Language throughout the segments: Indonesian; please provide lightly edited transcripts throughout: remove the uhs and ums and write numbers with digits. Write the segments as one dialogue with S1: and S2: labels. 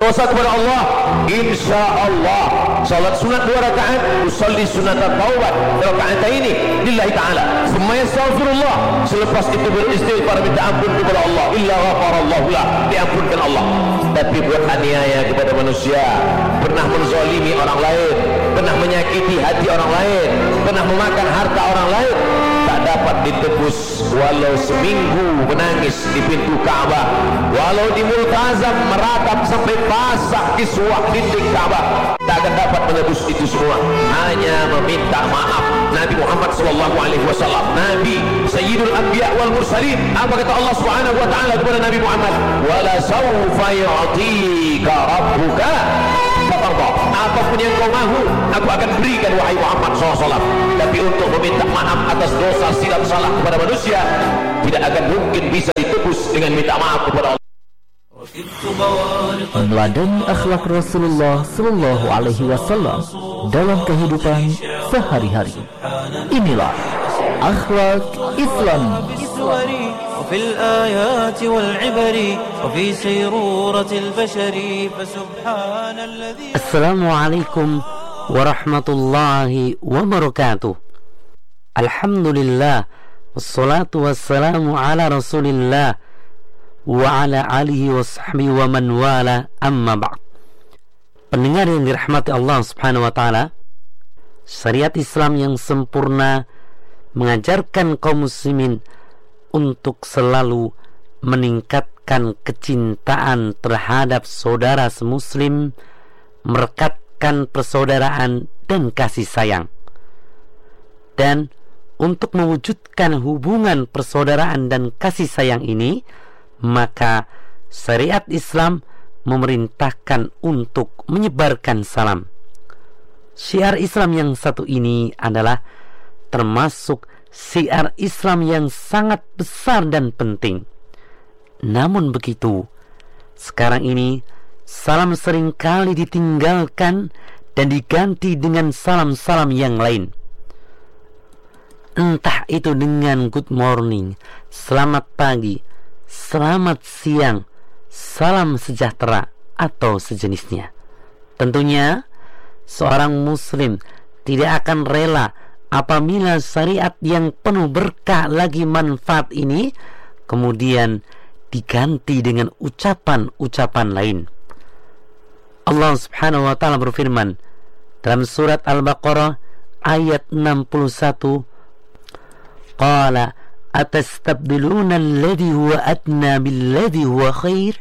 S1: dosa kepada Allah, insya Allah salat sunat 2 rakaat, usalli sunat taubat rakaat ini lillahi ta'ala, thumma yastaghfirullah, selepas itu beristighfar minta ampun kepada Allah, illa ghafarallahu lah, diampunkan Allah. Tapi buat aniaya kepada manusia, pernah menzalimi orang lain, pernah menyakiti hati orang lain, pernah memakan harta orang lain, tak dapat ditebus walau seminggu menangis di pintu Ka'bah, walau di multazam meratap sampai basah kiswah dinding Ka'bah, tak akan dapat menebus itu semua, hanya meminta maaf. Nabi Muhammad sallallahu alaihi wasallam, Nabi Sayyidul Anbiya wal Mursalin, apa kata Allah Subhanahu wa taala kepada Nabi Muhammad? Wala sawfa yu'tika rabbuka fatarda, apapun yang kau mahu aku akan berikan wahai Muhammad SAW. Tapi untuk meminta maaf atas dosa silap salah kepada manusia tidak akan mungkin bisa ditebus dengan minta maaf kepada Allah.
S2: Meneladani akhlak Rasulullah Sallallahu Alaihi Wasallam dalam kehidupan sehari-hari. Inilah akhlak Islam.
S3: وفي الآيات والعبر وفي سيرورة البشر فسبحان الذي.
S4: Assalamualaikum warahmatullahi wabarakatuh. Alhamdulillah, wassalatu wassalamu ala rasulillah wa ala alihi wa sahbihi wa man wala, amma ba'd. Pendengar yang dirahmati Allah subhanahu wa ta'ala, syariat Islam yang sempurna mengajarkan kaum muslimin untuk selalu meningkatkan kecintaan terhadap saudara semuslim, merekatkan persaudaraan dan kasih sayang. Dan untuk mewujudkan hubungan persaudaraan dan kasih sayang ini, maka syariat Islam memerintahkan untuk menyebarkan salam. Syiar Islam yang satu ini adalah termasuk syiar Islam yang sangat besar dan penting. Namun begitu, sekarang ini salam seringkali ditinggalkan dan diganti dengan salam-salam yang lain. Entah itu dengan good morning, selamat pagi, selamat siang, salam sejahtera, atau sejenisnya. Tentunya seorang muslim tidak akan rela apabila syariat yang penuh berkah lagi manfaat ini kemudian diganti dengan ucapan-ucapan lain. Allah subhanahu wa ta'ala berfirman dalam surat Al-Baqarah ayat 61, Qala atastabdiluna alladhi huwa adna billadhi huwa khair.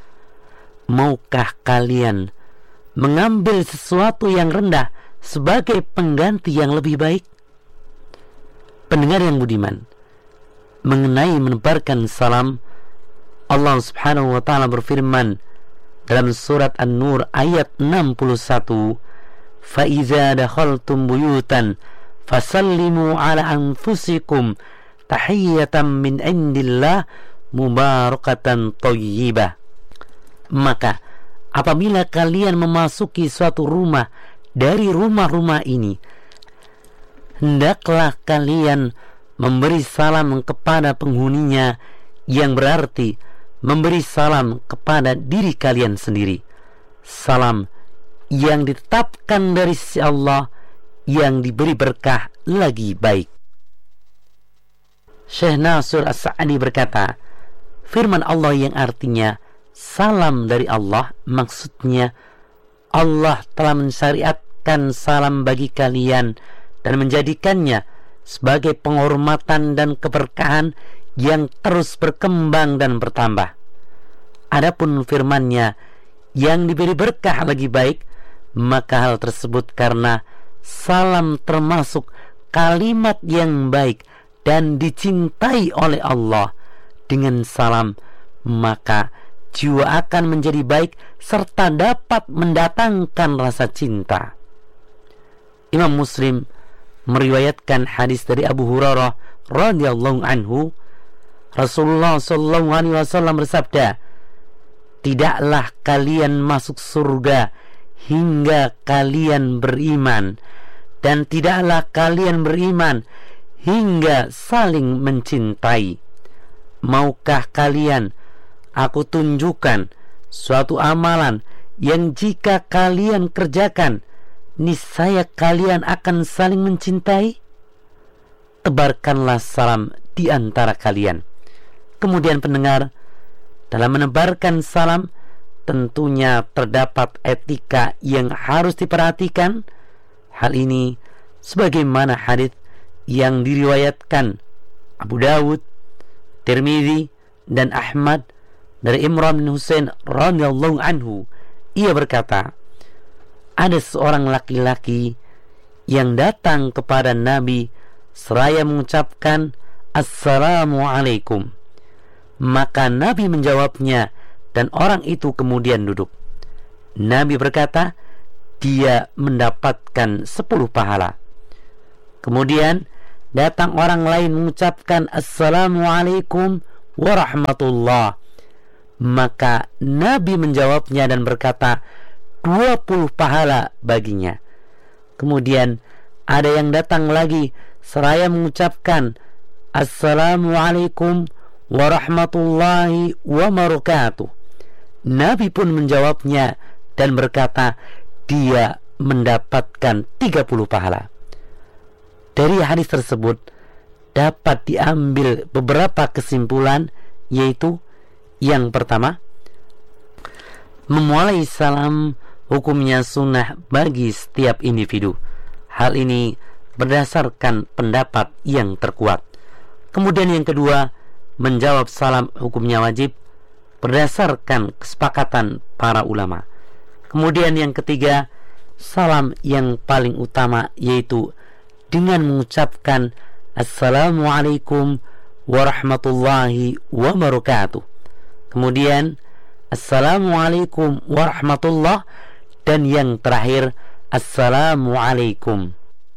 S4: Maukah kalian mengambil sesuatu yang rendah sebagai pengganti yang lebih baik? Pendengar yang budiman, mengenai menebarkan salam, Allah subhanahu wa ta'ala berfirman dalam surat An-Nur ayat 61, فَإِذَا دَخَلْتُمْ بُيُوتًا فَسَلِّمُوا عَلَى أَنفُسِكُمْ تَحِيَّةً مِنْ عِنْدِ اللَّهِ مُبَارَكَةً طَيِّبَةً. Maka apabila kalian memasuki suatu rumah dari rumah-rumah ini, hendaklah kalian memberi salam kepada penghuninya, yang berarti memberi salam kepada diri kalian sendiri. Salam yang ditetapkan dari sisi Allah, yang diberi berkah lagi baik. Syekh Nasir As-Sa'di berkata, firman Allah yang artinya salam dari Allah, maksudnya Allah telah mensyariatkan salam bagi kalian dan menjadikannya sebagai penghormatan dan keberkahan yang terus berkembang dan bertambah. Adapun firman-Nya yang diberi berkah lagi baik, maka hal tersebut karena salam termasuk kalimat yang baik dan dicintai oleh Allah. Dengan salam maka jiwa akan menjadi baik serta dapat mendatangkan rasa cinta. Imam Muslim meriwayatkan hadis dari Abu Hurairah radhiyallahu anhu, Rasulullah sallallahu alaihi wasallam bersabda, tidaklah kalian masuk surga hingga kalian beriman, dan tidaklah kalian beriman hingga saling mencintai. Maukah kalian aku tunjukkan suatu amalan yang jika kalian kerjakan, niscaya kalian akan saling mencintai? Tebarkanlah salam di antara kalian. Kemudian pendengar, dalam menebarkan salam tentunya terdapat etika yang harus diperhatikan. Hal ini sebagaimana hadis yang diriwayatkan Abu Dawud, Tirmidzi dan Ahmad dari Imran bin Husain radhiyallahu anhu. Ia berkata, ada seorang laki-laki yang datang kepada Nabi seraya mengucapkan Assalamualaikum. Maka Nabi menjawabnya dan orang itu kemudian duduk. Nabi berkata, dia mendapatkan 10 pahala. Kemudian datang orang lain mengucapkan Assalamualaikum warahmatullah. Maka Nabi menjawabnya dan berkata 20 pahala baginya. Kemudian ada yang datang lagi seraya mengucapkan Assalamualaikum warahmatullahi wabarakatuh. Nabi pun menjawabnya dan berkata dia mendapatkan 30 pahala. Dari hadis tersebut dapat diambil beberapa kesimpulan, yaitu yang pertama, memulai salam hukumnya sunnah bagi setiap individu. Hal ini berdasarkan pendapat yang terkuat. Kemudian yang kedua, menjawab salam hukumnya wajib berdasarkan kesepakatan para ulama. Kemudian yang ketiga, salam yang paling utama yaitu dengan mengucapkan Assalamualaikum warahmatullahi wabarakatuh. Kemudian Assalamualaikum warahmatullah, dan yang terakhir Assalamualaikum.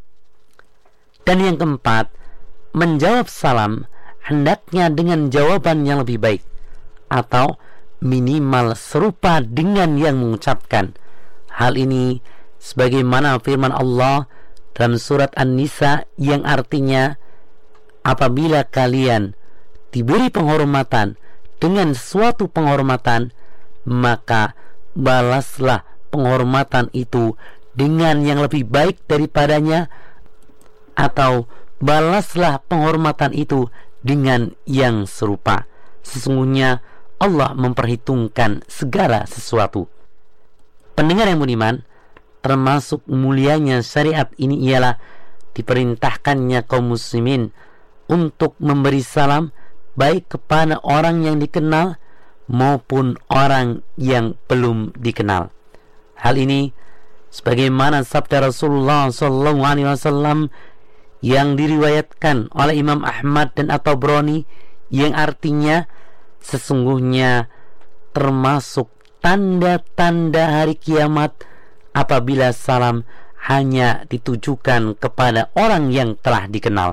S4: Dan yang keempat, menjawab salam hendaknya dengan jawaban yang lebih baik atau minimal serupa dengan yang mengucapkan. Hal ini sebagaimana firman Allah dalam surat An-Nisa yang artinya, apabila kalian diberi penghormatan dengan suatu penghormatan, maka balaslah penghormatan itu dengan yang lebih baik daripadanya, atau balaslah penghormatan itu dengan yang serupa. Sesungguhnya Allah memperhitungkan segala sesuatu. Pendengar yang budiman, termasuk mulianya syariat ini ialah diperintahkannya kaum muslimin untuk memberi salam baik kepada orang yang dikenal maupun orang yang belum dikenal. Hal ini sebagaimana sabda Rasulullah SAW yang diriwayatkan oleh Imam Ahmad dan At-Tabrani yang artinya, sesungguhnya termasuk tanda-tanda hari kiamat apabila salam hanya ditujukan kepada orang yang telah dikenal.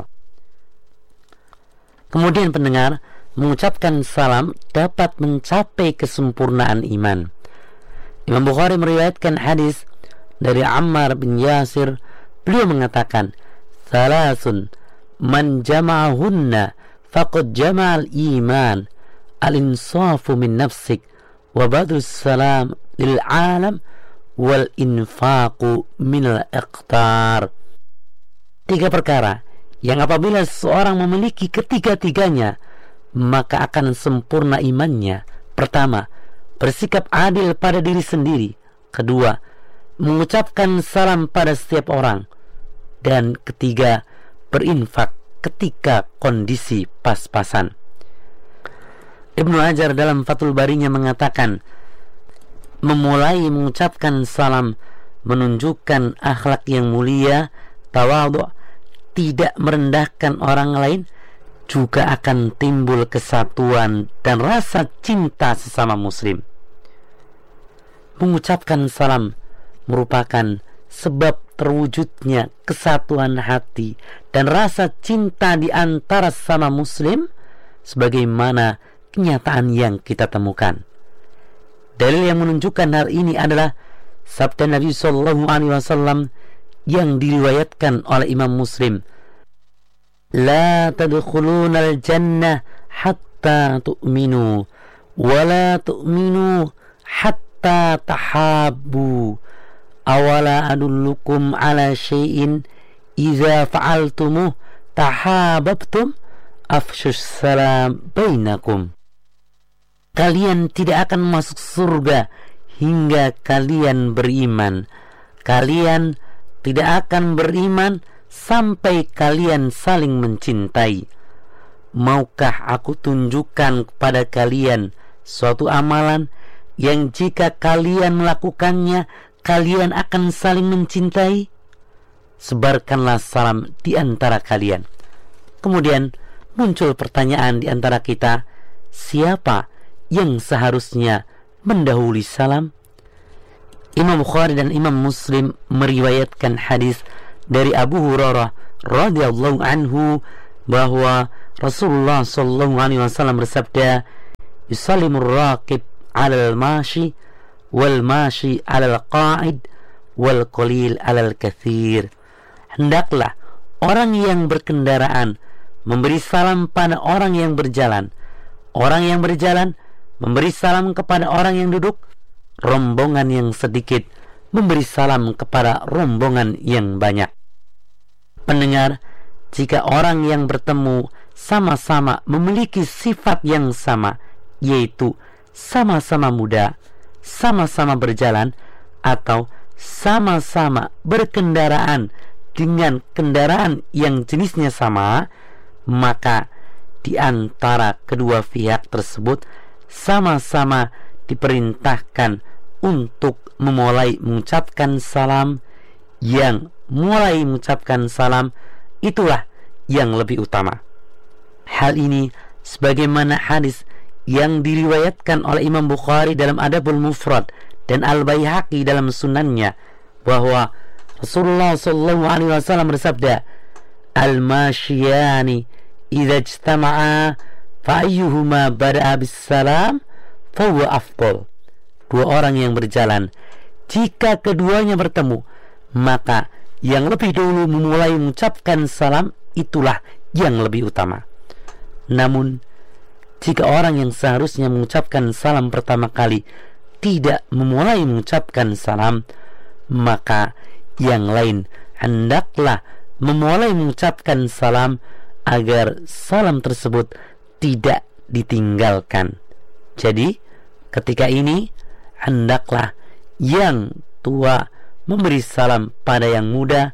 S4: Kemudian pendengar, mengucapkan salam dapat mencapai kesempurnaan iman. Imam Bukhari meriwayatkan hadis dari Ammar bin Yasir. Beliau mengatakan, "Thalathun man jama'ahunna faqad jama'al iman, al-insafu min nafsik, wa badrus salam lil alam, wal infaqu minal iqtar." 3 perkara yang apabila seorang memiliki ketiga-tiganya, maka akan sempurna imannya. Pertama, bersikap adil pada diri sendiri. Kedua, mengucapkan salam pada setiap orang. Dan ketiga, berinfak ketika kondisi pas-pasan. Ibnu Hajar dalam Fathul Barinya mengatakan, memulai mengucapkan salam menunjukkan akhlak yang mulia, tawadhu, tidak merendahkan orang lain, juga akan timbul kesatuan dan rasa cinta sesama muslim. Mengucapkan salam merupakan sebab terwujudnya kesatuan hati dan rasa cinta di antara sesama muslim, sebagaimana kenyataan yang kita temukan. Dalil yang menunjukkan hal ini adalah sabda Nabi SAW yang diriwayatkan oleh Imam Muslim, "La tadkhulunal jannah hatta tu'minu, wa la tu'minu hatta hatta tahabbu. Awala adullukum ala syai'in idza fa'altumuh tahabbtum afshus salam bainakum. Kalian tidak akan masuk surga hingga kalian beriman. Kalian tidak akan beriman sampai kalian saling mencintai. Maukah aku tunjukkan kepada kalian suatu amalan yang jika kalian melakukannya kalian akan saling mencintai? Sebarkanlah salam di antara kalian. Kemudian muncul pertanyaan di antara kita, siapa yang seharusnya mendahului salam? Imam Bukhari dan Imam Muslim meriwayatkan hadis dari Abu Hurairah radhiyallahu anhu bahwa Rasulullah sallallahu alaihi wasallam bersabda, "Yusallimur raqib 'alal mashi wal mashi 'alal qa'id wal qalil 'alal katsir." Hendaklah orang yang berkendaraan memberi salam pada orang yang berjalan. Orang yang berjalan memberi salam kepada orang yang duduk. Rombongan yang sedikit memberi salam kepada rombongan yang banyak. Pendengar, jika orang yang bertemu sama-sama memiliki sifat yang sama, yaitu sama-sama muda, sama-sama berjalan, atau sama-sama berkendaraan dengan kendaraan yang jenisnya sama, maka di antara kedua pihak tersebut sama-sama diperintahkan untuk memulai mengucapkan salam. Yang mulai mengucapkan salam itulah yang lebih utama. Hal ini sebagaimana hadis yang diriwayatkan oleh Imam Bukhari dalam Adabul Mufrad dan Al-Baihaqi dalam sunannya, bahwa Rasulullah sallallahu alaihi wasallam bersabda, "Al-mashiyani idza ijtama'a fa ayyuhuma bada'a bis-salam fa huwa afdal." Dua orang yang berjalan, jika keduanya bertemu, maka yang lebih dulu memulai mengucapkan salam itulah yang lebih utama. Namun jika orang yang seharusnya mengucapkan salam pertama kali tidak memulai mengucapkan salam, maka yang lain hendaklah memulai mengucapkan salam agar salam tersebut tidak ditinggalkan. Jadi ketika ini hendaklah yang tua memberi salam pada yang muda,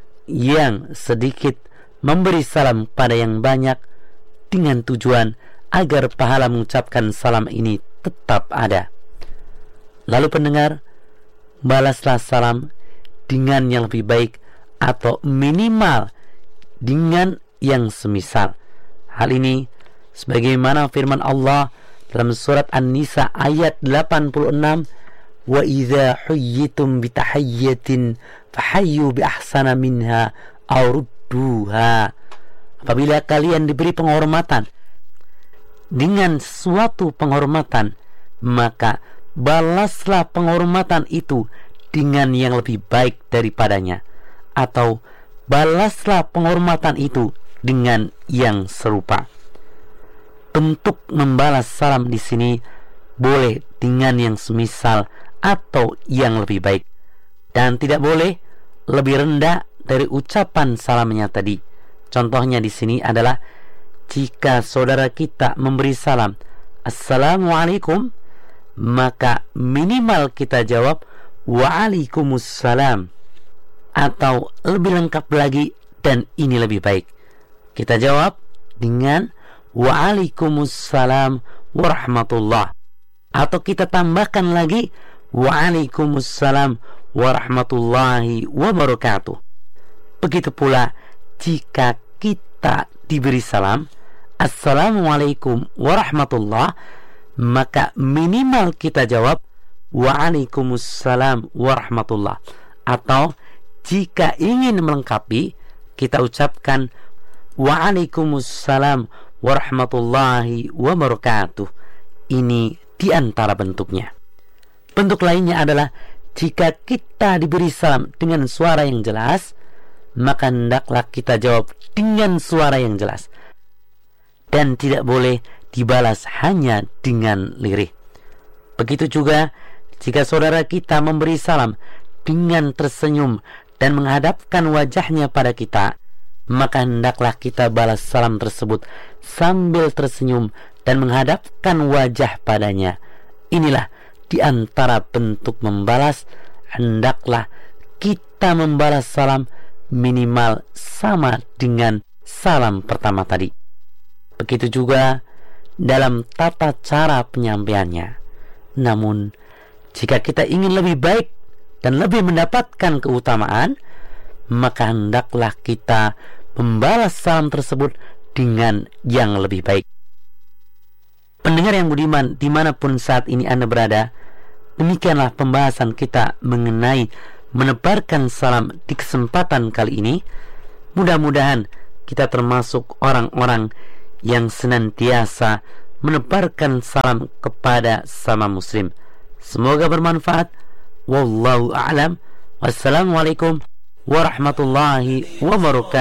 S4: yang sedikit memberi salam pada yang banyak, dengan tujuan agar pahala mengucapkan salam ini tetap ada. Lalu pendengar, balaslah salam dengan yang lebih baik atau minimal dengan yang semisal. Hal ini sebagaimana firman Allah dalam surat An-Nisa ayat 86, "Wa idza huyyitum bi tahiyyatin fahayyu bi ahsana minha aw rudduha." Apabila kalian diberi penghormatan dengan suatu penghormatan, maka balaslah penghormatan itu dengan yang lebih baik daripadanya, atau balaslah penghormatan itu dengan yang serupa. Bentuk membalas salam di sini boleh dengan yang semisal atau yang lebih baik, dan tidak boleh lebih rendah dari ucapan salamnya tadi. Contohnya di sini adalah jika saudara kita memberi salam "Assalamualaikum", maka minimal kita jawab "Waalaikumsalam", atau lebih lengkap lagi dan ini lebih baik, kita jawab dengan "Waalaikumsalam warahmatullah", atau kita tambahkan lagi "Waalaikumsalam warahmatullahi wabarakatuh". Begitu pula jika kita diberi salam "Assalamualaikum warahmatullah", maka minimal kita jawab "Waalaikumsalam warahmatullah", atau jika ingin melengkapi kita ucapkan "Waalaikumsalam warahmatullahi wabarakatuh". Ini di antara bentuknya. Bentuk lainnya adalah jika kita diberi salam dengan suara yang jelas, maka hendaklah kita jawab dengan suara yang jelas, dan tidak boleh dibalas hanya dengan lirih. Begitu juga jika saudara kita memberi salam dengan tersenyum dan menghadapkan wajahnya pada kita, maka hendaklah kita balas salam tersebut sambil tersenyum dan menghadapkan wajah padanya. Inilah di antara bentuk membalas. Hendaklah kita membalas salam minimal sama dengan salam pertama tadi. Begitu juga dalam tata cara penyampaiannya. Namun, jika kita ingin lebih baik dan lebih mendapatkan keutamaan, maka hendaklah kita membalas salam tersebut dengan yang lebih baik. Pendengar yang budiman, dimanapun saat ini Anda berada, demikianlah pembahasan kita mengenai menebarkan salam di kesempatan kali ini. Mudah-mudahan kita termasuk orang-orang yang senantiasa menebarkan salam kepada sama muslim. Semoga bermanfaat. Wallahu a'lam. Wassalamualaikum warahmatullahi wabarakatuh.